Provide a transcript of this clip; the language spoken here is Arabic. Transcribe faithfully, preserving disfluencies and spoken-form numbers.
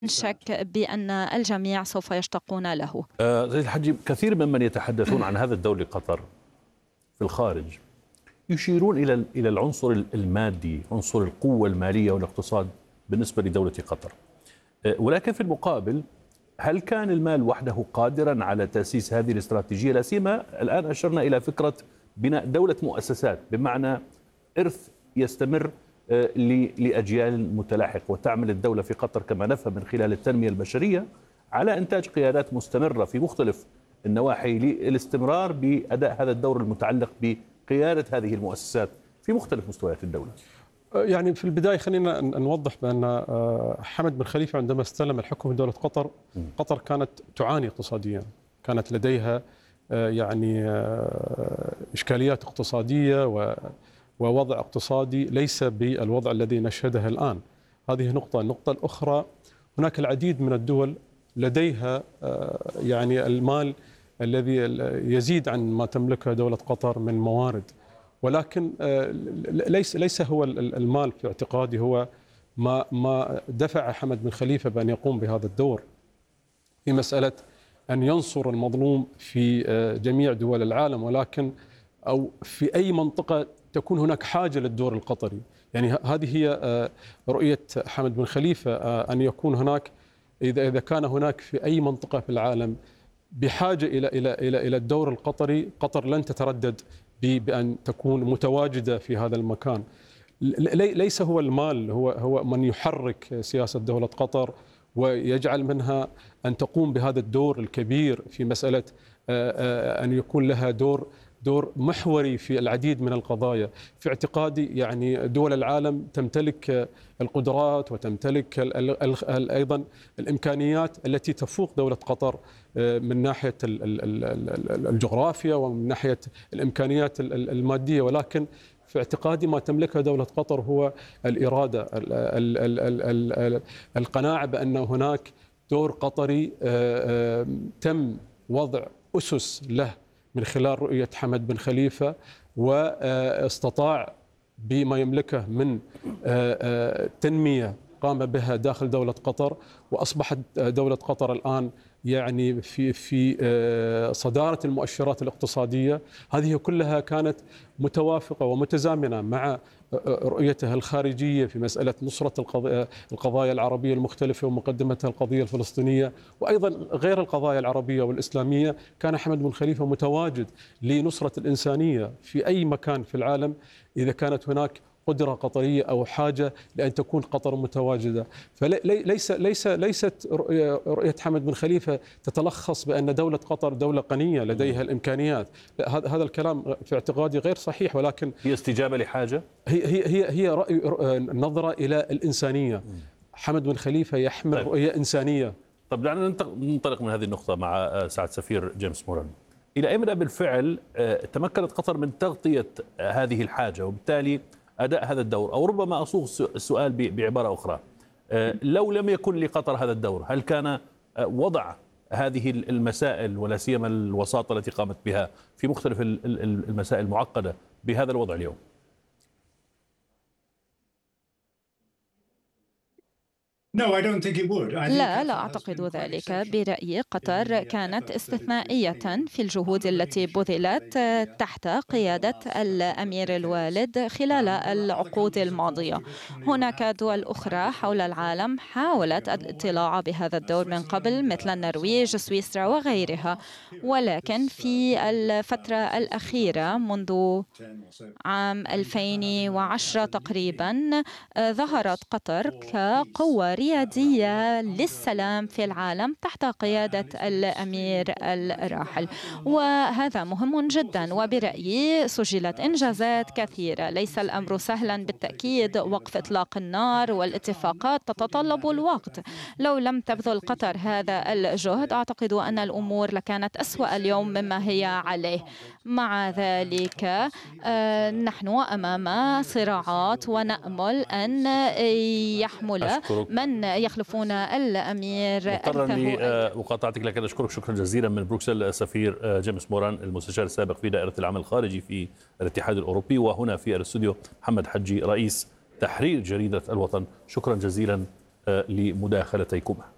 شك بأن الجميع سوف يشتاقون له. آه، سيد الحجي، كثير ممن يتحدثون عن هذا الدور لقطر في الخارج يشيرون إلى إلى العنصر المادي، عنصر القوة المالية والاقتصاد بالنسبة لدولة قطر. آه، ولكن في المقابل، هل كان المال وحده قادرا على تأسيس هذه الاستراتيجية؟ لا سيما الآن أشرنا إلى فكرة بناء دولة مؤسسات، بمعنى إرث يستمر لأجيال متلاحقة، وتعمل الدولة في قطر كما نفهم من خلال التنمية البشرية على إنتاج قيادات مستمرة في مختلف النواحي للاستمرار بأداء هذا الدور المتعلق بقيادة هذه المؤسسات في مختلف مستويات الدولة. يعني في البداية خلينا نوضح بأن حمد بن خليفة عندما استلم الحكم في دولة قطر، قطر كانت تعاني اقتصاديا، كانت لديها يعني إشكاليات اقتصادية و ووضع اقتصادي ليس بالوضع الذي نشهده الآن. هذه نقطة. النقطة الأخرى، هناك العديد من الدول لديها يعني المال الذي يزيد عن ما تملكه دولة قطر من موارد، ولكن ليس ليس هو المال في اعتقادي هو ما ما دفع حمد بن خليفة بأن يقوم بهذا الدور في مسألة أن ينصر المظلوم في جميع دول العالم، ولكن أو في أي منطقة تكون هناك حاجة للدور القطري. يعني هذه هي رؤية حمد بن خليفة، أن يكون هناك إذا إذا كان هناك في أي منطقة في العالم بحاجة إلى إلى إلى إلى الدور القطري، قطر لن تتردد بأن تكون متواجدة في هذا المكان. ليس هو المال هو هو من يحرك سياسة دولة قطر ويجعل منها أن تقوم بهذا الدور الكبير في مسألة أن يكون لها دور دور محوري في العديد من القضايا. في اعتقادي يعني دول العالم تمتلك القدرات وتمتلك أيضا الإمكانيات التي تفوق دولة قطر من ناحية الجغرافيا ومن ناحية الإمكانيات المادية، ولكن في اعتقادي ما تملكها دولة قطر هو الإرادة، القناعة بأن هناك دور قطري تم وضع أسس له من خلال رؤية حمد بن خليفة، واستطاع بما يملكه من تنمية قام بها داخل دولة قطر، وأصبحت دولة قطر الآن يعني في في صدارة المؤشرات الاقتصادية. هذه كلها كانت متوافقة ومتزامنة مع رؤيته الخارجية في مسألة نصرة القضايا العربية المختلفة ومقدمتها القضية الفلسطينية، وأيضا غير القضايا العربية والإسلامية. كان حمد بن خليفة متواجد لنصرة الإنسانية في أي مكان في العالم إذا كانت هناك قدرة قطرية أو حاجة لأن تكون قطر متواجدة. فليس ليس ليست رؤية حمد بن خليفة تتلخص بأن دولة قطر دولة غنية لديها الإمكانيات. هذا الكلام في اعتقادي غير صحيح، ولكن هي استجابة لحاجة، هي هي هي, هي رأي نظرة إلى الإنسانية. حمد بن خليفة يحمل طيب. رؤية إنسانية. طب دعنا ننطلق من هذه النقطة مع سعادة سفير جيمس موران. إلى أي مدى بالفعل تمكنت قطر من تغطية هذه الحاجة وبالتالي أداء هذا الدور؟ أو ربما أصوغ السؤال بعبارة أخرى، لو لم يكن لقطر هذا الدور، هل كان وضع هذه المسائل ولا سيما الوساطة التي قامت بها في مختلف المسائل المعقدة بهذا الوضع اليوم؟ لا لا أعتقد ذلك. برأيي قطر كانت استثنائية في الجهود التي بذلت تحت قيادة الأمير الوالد خلال العقود الماضية. هناك دول أخرى حول العالم حاولت الاطلاع بهذا الدور من قبل، مثل النرويج، سويسرا وغيرها، ولكن في الفترة الأخيرة منذ عام ألفين وعشرة تقريبا ظهرت قطر كقوة ريادية للسلام في العالم تحت قيادة الأمير الراحل، وهذا مهم جدا. وبرأيي سجلت إنجازات كثيرة. ليس الأمر سهلا بالتأكيد، وقف إطلاق النار والاتفاقات تتطلب الوقت. لو لم تبذل قطر هذا الجهد أعتقد أن الأمور لكانت أسوأ اليوم مما هي عليه. مع ذلك نحن أمام صراعات، ونأمل أن يحمل من يخلفون الأمير. مضطرا لمقاطعتك، لكن أشكرك شكرا جزيلا من بروكسل سفير جيمس موران، المستشار السابق في دائرة العمل الخارجي في الاتحاد الأوروبي، وهنا في الاستوديو محمد حجي رئيس تحرير جريدة الوطن. شكرا جزيلا لمداخلتيكما.